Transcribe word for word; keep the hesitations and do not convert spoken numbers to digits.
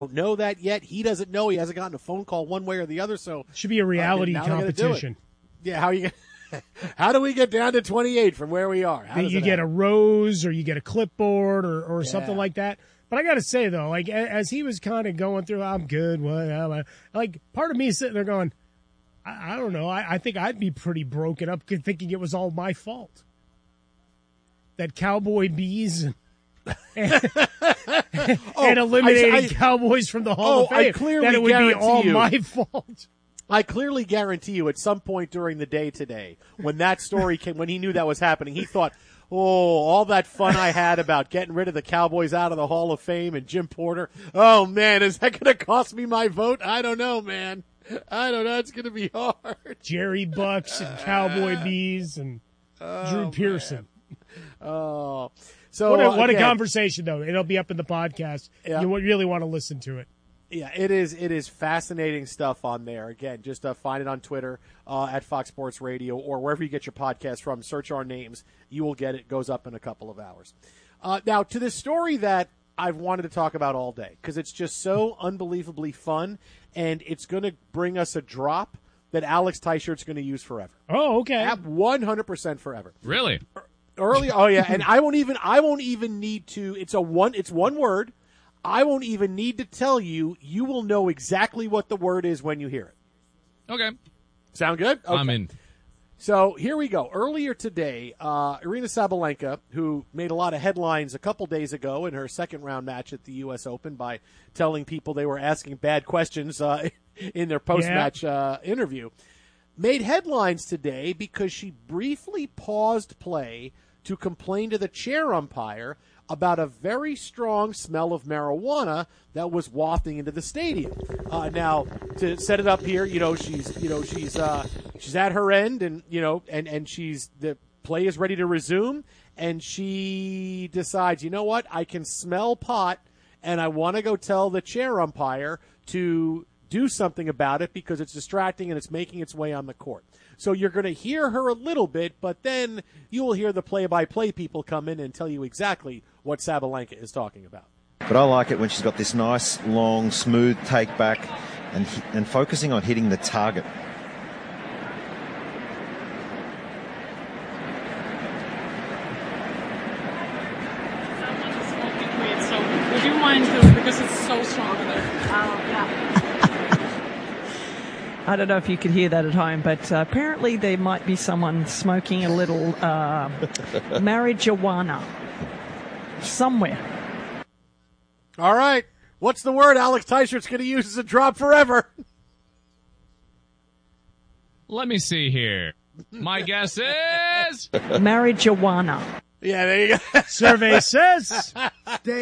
don't know that yet. He doesn't know. He hasn't gotten a phone call one way or the other. So should be a reality uh, competition. Yeah, how you? How do we get down to twenty-eight from where we are? How you get happen? a rose, or you get a clipboard, or, or yeah. something like that. But I got to say though, like as he was kind of going through, I'm good. What? Like part of me is sitting there going, I, I don't know. I, I think I'd be pretty broken up thinking it was all my fault. That Cowboy Bees and, and, oh, and eliminating I, I, Cowboys from the Hall oh, of Fame. I clearly that it would be all you. my fault. I clearly guarantee you at some point during the day today, when that story came, when he knew that was happening, he thought, oh, all that fun I had about getting rid of the Cowboys out of the Hall of Fame and Jim Porter. Oh, man, is that going to cost me my vote? I don't know, man. I don't know. It's going to be hard. Jerry Bucks and Cowboy Bees and oh, Drew Pearson. Man. Oh, so what a, what again, a conversation, though. It'll be up in the podcast. Yeah. You really want to listen to it. Yeah, it is. It is fascinating stuff on there. Again, just uh, find it on Twitter uh, at Fox Sports Radio or wherever you get your podcast from. Search our names. You will get it. It goes up in a couple of hours. Uh, now, to the story that I've wanted to talk about all day because it's just so unbelievably fun, and it's going to bring us a drop that Alex Teichert's going to use forever. Oh, okay. one hundred percent forever. Really? Early. Oh, yeah. And I won't even. I won't even need to. It's a one. It's one word. I won't even need to tell you. You will know exactly what the word is when you hear it. Okay. Sound good? Okay. I'm in. So here we go. Earlier today, uh, Aryna Sabalenka, who made a lot of headlines a couple days ago in her second-round match at the U S Open by telling people they were asking bad questions uh, in their post-match yeah. uh, interview, made headlines today because she briefly paused play to complain to the chair umpire about a very strong smell of marijuana that was wafting into the stadium. Uh, now, to set it up here, you know, she's, you know, she's, uh, she's at her end, and you know, and and she's the play is ready to resume, and she decides, you know what, I can smell pot, and I want to go tell the chair umpire to do something about it because it's distracting and it's making its way on the court. So you're going to hear her a little bit, but then you will hear the play-by-play people come in and tell you exactly what Sabalenka is talking about. But I like it when she's got this nice, long, smooth take back and and focusing on hitting the target. So would you mind, because it's so strong there? Oh, yeah. I don't know if you could hear that at home, but uh, apparently there might be someone smoking a little uh, marijuana somewhere. All right. What's the word Alex Teichert's going to use as a drop forever? Let me see here. My guess is... marijuana. Yeah, there you go. Survey says...